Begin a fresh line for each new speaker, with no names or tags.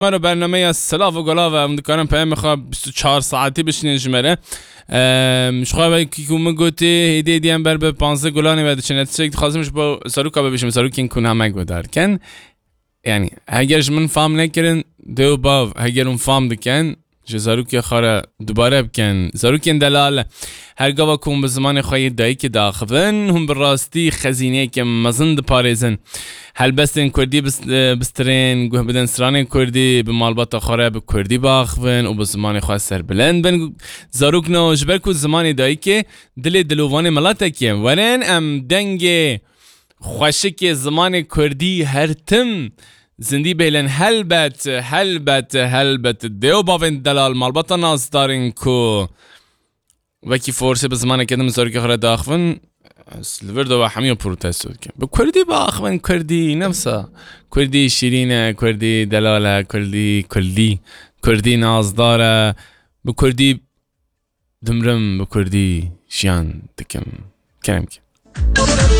من برنامه سلاف و گلاو هم دکارم پیام خواب 24 ساعتی بشینین جمره مشخواه که کومه گوتی هیده دیم بر به 15 گلانی و دچنت سیک خواستمش با ساروکا ببیشم ساروکین کنه همه گودار کن یعنی اگرش من فهم نکردن دو باو اگر اون فهم دکن چه زاروکی خاره دوباره بکن زاروکی دلاله هرگاه کم به زمان خواهی دایی که داخلن هم براستی خزینه که مزند پارزن هل بستن کردی بسترین گوه بدن سران کردی به مالبات خاره به کردی باخون و به زمان خواه سر بلند بن زاروک نو جبر کود زمان دایی که دلوان ملاتا که ورن ام دنگ خوشک زمان کردی هر تم زندی بیلن هلبت دیو باوین دلال مالباتا ناز دارین کو وکی فورسی به زمان کدام زاروکی خورا داخون سلور دو همیو پروتست که به کردی باخون کردی نفسا کردی شیرینه کردی دلاله کردی نازداره به کردی دمرم به کردی شیان دکم کنم که